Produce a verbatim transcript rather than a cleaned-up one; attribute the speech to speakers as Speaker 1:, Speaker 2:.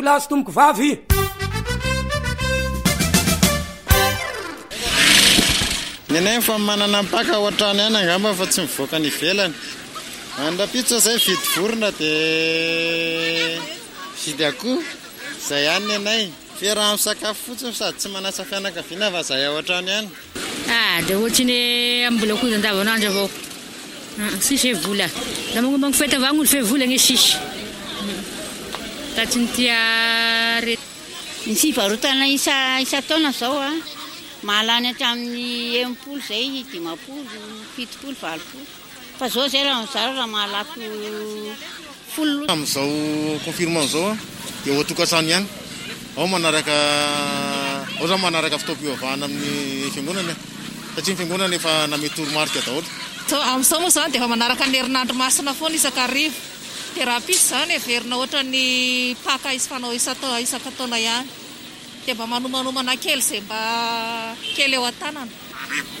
Speaker 1: plasy tomoko vavy
Speaker 2: nenay fa manana paka ohatrany ihany angamba fa tsy mivoaka ny ivelany andra-pitso zay vidy vorona dia vidy akoho zay ihany nenay fiaraha misakafo fotsiny sady tsy manasa fianakaviana fa zay ohatrany ihany
Speaker 3: ah dia ohatry ny ambola koa andavanandro avao sisy vola da magnomagno fety avao gn'olo fe vola gne sisy tatsy ny tia rety
Speaker 4: ny fivarotana isa isa taona zao a mahalany hatramin'ny enimpolo zay dimapolo fitopolo valopolo fa zao zay raha mizara raha mahalako folo
Speaker 2: amin'izao confirmant zao dia ohatokasany ihany ao manaraka ao zao manaraka fitaom-pivavahana amin'ny fiangonana satria ny fiangonana efa nametoromarika daholo
Speaker 5: amin'izao moa zany dia efa manaraka ny herinandro masina foana isakarivo dia raha pisy zany everina ohatra ny paka izy fanao isakataona ihany dia mba manomanomana kely zay mba kely eo an-tanana